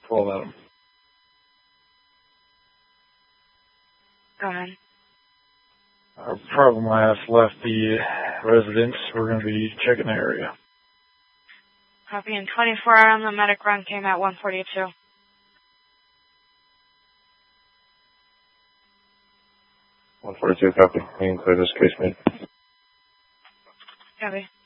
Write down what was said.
12 Adam. Go ahead. Problem I have left the residence. We're going to be checking the area. Copy. And 24 hour on the medic run came at 142. 142, copy. You can clear this case, mate. Copy.